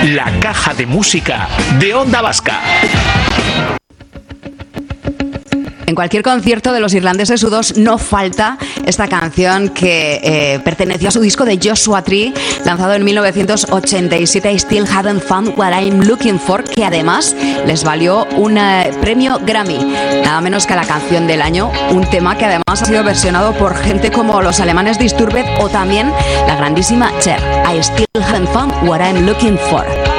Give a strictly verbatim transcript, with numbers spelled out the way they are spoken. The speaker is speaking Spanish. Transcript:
La caja de música de Onda Vasca. En cualquier concierto de los irlandeses U dos no falta esta canción que eh, perteneció a su disco de Joshua Tree, lanzado en mil novecientos ochenta y siete, I Still Haven't Found What I'm Looking For, que además les valió un eh, premio Grammy, nada menos que a la canción del año, un tema que además ha sido versionado por gente como los alemanes Disturbed o también la grandísima Cher. I Still Haven't Found What I'm Looking For.